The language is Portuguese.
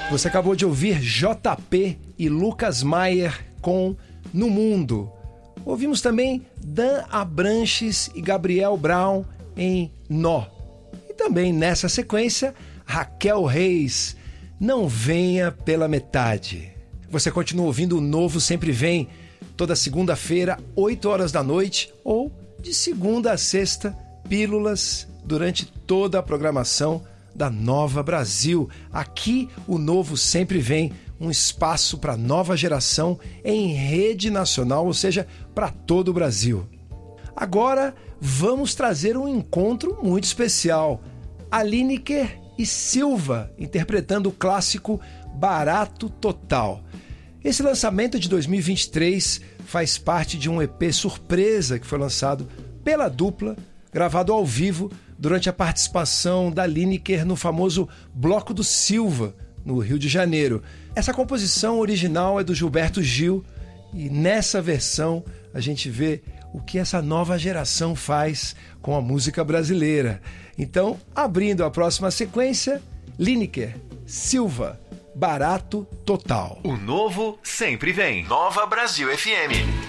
Você acabou de ouvir JP e Lucas Maier com No Mundo. Ouvimos também Dan Abranches e Gabriel Brown em Nó. E também nessa sequência, Raquel Reis, Não Venha Pela Metade. Você continua ouvindo o Novo Sempre Vem, toda segunda-feira, 8 horas da noite, ou de segunda a sexta, pílulas durante toda a programação da Nova Brasil. Aqui o Novo Sempre Vem, um espaço para a nova geração em rede nacional, ou seja, para todo o Brasil. Agora vamos trazer um encontro muito especial. A Lineker e Silva interpretando o clássico Barato Total. Esse lançamento de 2023 faz parte de um EP surpresa que foi lançado pela dupla, gravado ao vivo durante a participação da Lineker no famoso Bloco do Silva, no Rio de Janeiro. Essa composição original é do Gilberto Gil e nessa versão a gente vê o que essa nova geração faz com a música brasileira. Então, abrindo a próxima sequência, Lineker, Silva, Barato Total. O Novo Sempre Vem. Nova Brasil FM.